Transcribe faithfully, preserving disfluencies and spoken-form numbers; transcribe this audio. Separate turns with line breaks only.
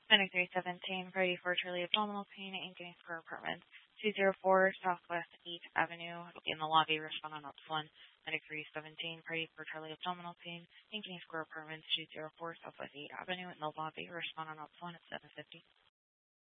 Medic three seventeen, Party for Charlie Abdominal Pain, Ankeny Square Apartments, two oh four Southwest eighth Avenue. In the lobby, respond on ops one. Medic three seventeen, Party for Charlie Abdominal Pain, Ankeny Square Apartments, two oh four Southwest eighth Avenue. In the lobby, respond on ops one at seven fifty.